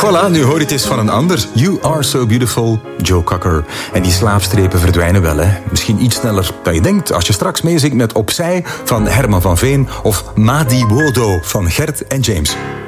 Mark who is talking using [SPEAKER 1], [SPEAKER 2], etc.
[SPEAKER 1] Voilà, nu hoor je het eens van een ander. You Are So Beautiful, Joe Cocker. En die slaafstrepen verdwijnen wel, hè. Misschien iets sneller dan je denkt als je straks meezingt met Opzij van Herman van Veen of Madi Wodo van Gert en James.